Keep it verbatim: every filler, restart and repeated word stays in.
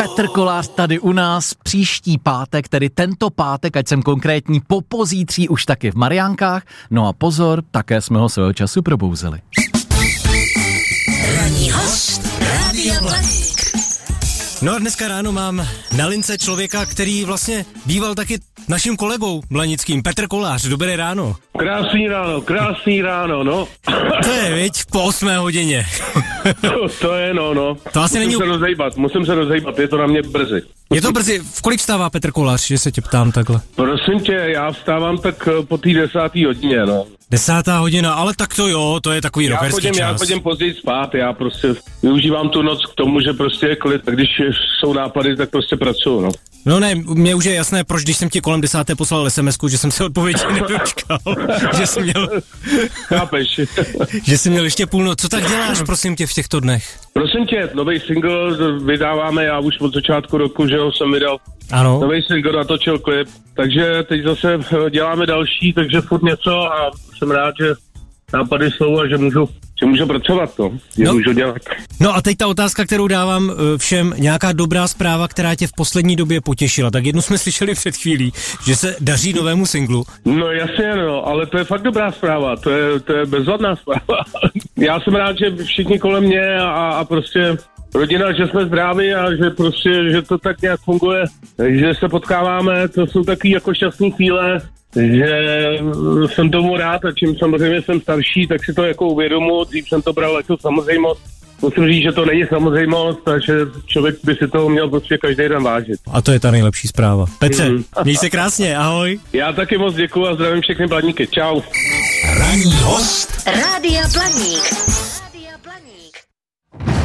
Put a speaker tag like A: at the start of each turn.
A: Petr Kolář tady u nás příští pátek, tedy tento pátek, ať jsem konkrétní, po pozítří už taky v Mariánkách. No a pozor, také jsme ho svého času probouzeli.
B: Ranní host Rádia Blaník.
C: No a dneska ráno mám na lince člověka, který vlastně býval taky naším kolegou blanickým, Petr Kolář. Dobré ráno.
D: Krásný ráno, krásný ráno, no.
C: To je, viď, po osmé hodině.
D: to, to je, no, no.
C: To asi
D: musím
C: není...
D: se rozejbat, musím se rozejbat, je to na mě brzy.
C: Je to brzy. V kolik vstává Petr Kolář, že se tě ptám takhle?
D: Prosím tě, já vstávám tak po té desátý hodině, no.
C: Desátá hodina, ale tak to jo, to je takový rockerský čas.
D: Já chodím později spát, já prostě využívám tu noc k tomu, že prostě je klid, a když jsou nápady, tak prostě pracuju, no.
C: No ne, mně už je jasné, proč když jsem ti kolem desáté poslal es em esku, že jsem se odpovědi nedočkal, že jsi měl...
D: Chápeš.
C: že jsi měl ještě půl noc. Co tak děláš, prosím tě, v těchto dnech?
D: Prosím tě, nový single vydáváme, já už od začátku roku, že ho jsem vydal.
C: Ano.
D: Nový single, natočil klip, takže teď zase děláme další, takže furt něco a jsem rád, že nápady jsou a že můžu, že můžu pracovat, to, že
C: no.
D: můžu dělat.
C: No a teď ta otázka, kterou dávám všem, nějaká dobrá zpráva, která tě v poslední době potěšila. Tak jednu jsme slyšeli před chvílí, že se daří novému singlu.
D: No jasně, no, ale to je fakt dobrá zpráva, to je, to je bezvadná zpráva. Já jsem rád, že všichni kolem mě a, a prostě rodina, že jsme zdraví a že prostě, že to tak nějak funguje, že se potkáváme, to jsou takový jako šťastný chvíle, že jsem tomu rád a čím samozřejmě jsem starší, tak si to jako uvědomu, dřív jsem to bral jako samozřejmost. Musím říct, že to není samozřejmost, takže člověk by si toho měl prostě každý den vážit.
C: A to je ta nejlepší zpráva. Petře, mm. měj se krásně, ahoj.
D: Já taky moc děkuju a zdravím všechny Blaníky. Čau.
B: Ranní host Rádia Blaník.